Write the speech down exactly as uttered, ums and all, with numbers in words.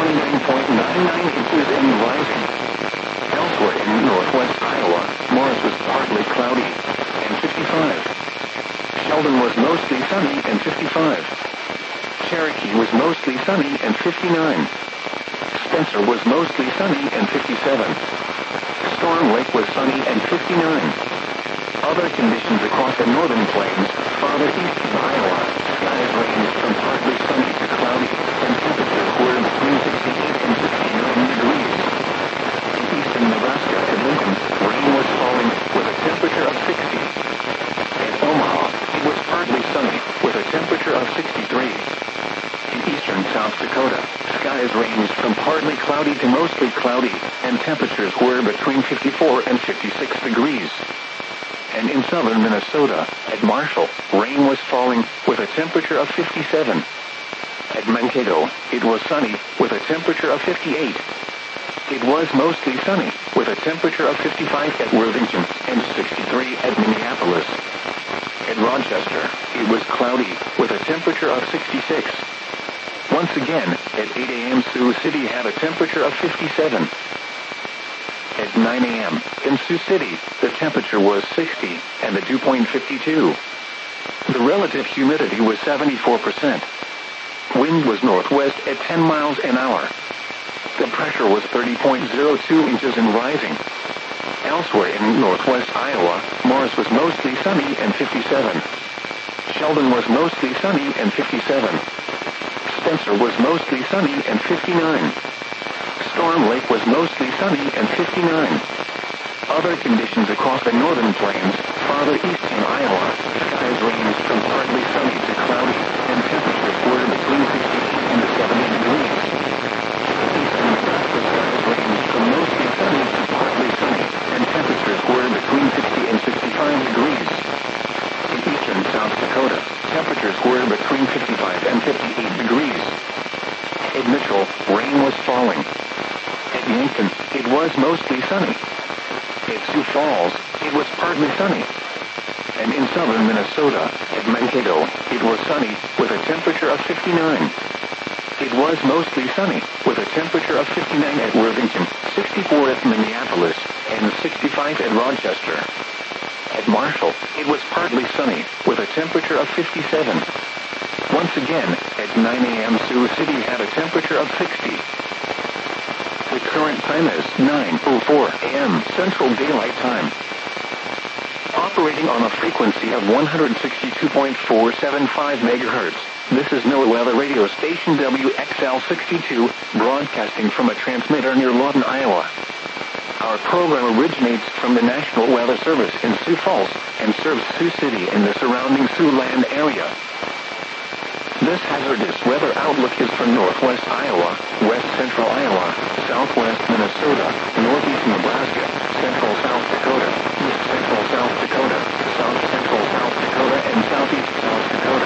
twenty-nine point nine nine inches and rising. Elsewhere in northwest Iowa, Morris was partly cloudy and fifty-five. Sheldon was mostly sunny and fifty-five. Cherokee was mostly sunny and fifty-nine. Spencer was mostly sunny and fifty-seven. Storm Lake was sunny and fifty-nine. Other conditions across the northern plains, farther east in Iowa, skies ranged from partly sunny to cloudy, and temperatures were between sixty-eight and sixty-nine degrees. In eastern Nebraska and Lincoln, rain was falling with a temperature of sixty. At Omaha, it was partly sunny with a temperature of sixty-three. In eastern South Dakota, skies ranged from partly cloudy to mostly cloudy, and temperatures were between fifty-four and fifty-six degrees. And in southern Minnesota, at Marshall, rain was falling with a temperature of fifty-seven. At Mankato, it was sunny with a temperature of fifty-eight. It was mostly sunny with a temperature of fifty-five at Worthington and sixty-three at Minneapolis. At Rochester, it was cloudy with a temperature of sixty-six. Once again, at eight a.m. Sioux City had a temperature of fifty-seven. At nine a.m. in Sioux City, the temperature was sixty and the dew point fifty-two. The relative humidity was seventy-four percent. Wind was northwest at ten miles an hour. The pressure was thirty point zero two inches and rising. Elsewhere in northwest Iowa, Morris was mostly sunny and fifty-seven. Sheldon was mostly sunny and fifty-seven. Spencer was mostly sunny and fifty-nine. Storm Lake was mostly sunny and fifty-nine. Other conditions across the northern plains, farther east in Iowa, skies ranged from partly sunny to cloudy, and temperatures were between sixty-eight and seventy degrees. In eastern Nebraska, skies ranged from mostly sunny to partly sunny, and temperatures were between sixty and sixty-five degrees. In eastern South Dakota, temperatures were between fifty-five and fifty-eight degrees. At Mitchell, rain was falling. At Yankton, it was mostly sunny. At Sioux Falls, it was partly sunny. And in southern Minnesota, at Mankato, it was sunny with a temperature of fifty-nine. It was mostly sunny with a temperature of fifty-nine at Worthington, sixty-four at Minneapolis, and sixty-five at Rochester. At Marshall, it was partly sunny with a temperature of fifty-seven. Once again, at nine a.m. Sioux City had a temperature of sixty. The current time is nine oh four a.m. Central Daylight Time. Operating on a frequency of one hundred sixty-two point four seven five megahertz, this is NOAA Weather Radio Station W X L sixty-two, broadcasting from a transmitter near Lawton, Iowa. Our program originates from the National Weather Service in Sioux Falls and serves Sioux City and the surrounding Siouxland area. This hazardous weather outlook is for northwest Iowa, west central Iowa, southwest Minnesota, northeast New